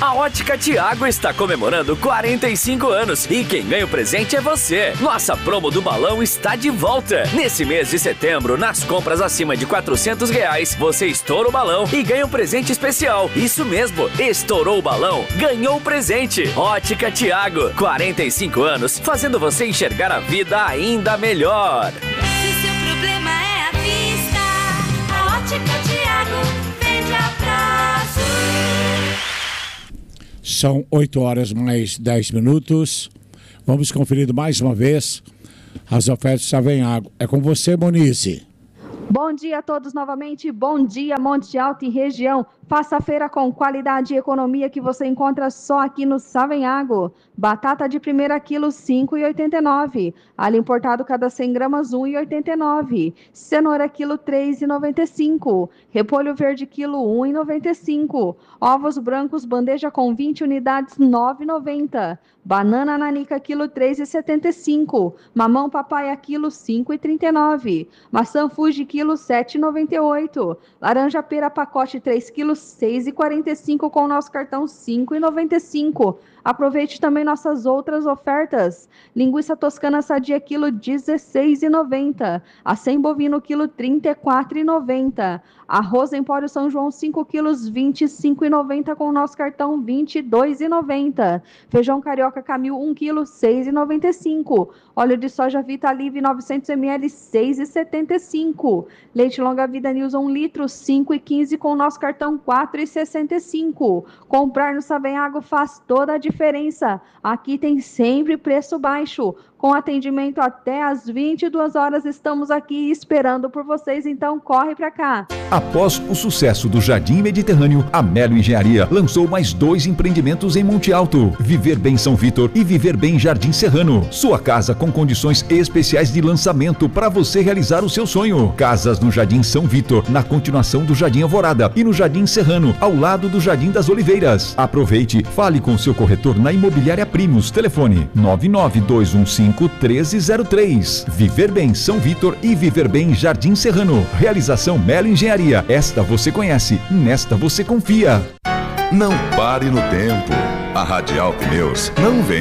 A Ótica Tiago está comemorando 45 anos e quem ganha o presente é você. Nossa promo do balão está de volta. Nesse mês de setembro, nas compras acima de R$400, você estoura o balão e ganha um presente especial. Isso mesmo, estourou o balão, ganhou o presente. Ótica Tiago, 45 anos, fazendo você enxergar a vida ainda melhor. Se seu problema é a vista, a Ótica Tiago vende a prazo. São 8h mais 10 minutos. Vamos conferir mais uma vez as ofertas Savenhago. É com você, Monize. Bom dia a todos novamente. Bom dia, Monte Alto e região. Faça a feira com qualidade e economia que você encontra só aqui no Savenhago. Batata de primeira quilo, R$ 5,89. Alho importado cada 100 gramas, R$ 1,89. Cenoura quilo, R$ 3,95. Repolho verde quilo, R$ 1,95. Ovos brancos, bandeja com 20 unidades, R$ 9,90. Banana nanica quilo, R$ 3,75. Mamão papaya quilo, R$ 5,39. Maçã Fuji quilo, R$ 7,98. Laranja pera pacote 3 quilos, R$ 6,45 com o nosso cartão R$ 5,95. Aproveite também nossas outras ofertas. Linguiça toscana sadia quilo, R$ 16,90. Acém bovino quilo, R$ 34,90. Arroz Empório São João 5 quilos, R$ 25,90 com o nosso cartão R$ 22,90. Feijão carioca Camil 1 quilo, R$ 6,95. Óleo de soja Vita Live 900 ml, R$ 6,75. Leite longa vida Nilson 1 litro, R$ 5,15 com o nosso cartão R$ 4,65. Comprar no Savenhago faz toda a diferença. Aqui tem sempre preço baixo. Com atendimento até às 22 horas, estamos aqui esperando por vocês, então corre pra cá. Após o sucesso do Jardim Mediterrâneo, a Melo Engenharia lançou mais 2 empreendimentos em Monte Alto: Viver Bem São Vitor e Viver Bem Jardim Serrano. Sua casa com condições especiais de lançamento para você realizar o seu sonho. Casas no Jardim São Vitor, na continuação do Jardim Alvorada, e no Jardim Serrano, ao lado do Jardim das Oliveiras. Aproveite, fale com seu corretor na Imobiliária Primos. Telefone 99215-1303. Viver Bem São Vitor e Viver Bem Jardim Serrano. Realização Melo Engenharia. Esta você conhece, nesta você confia. Não pare no tempo. A Radial Pneus não vende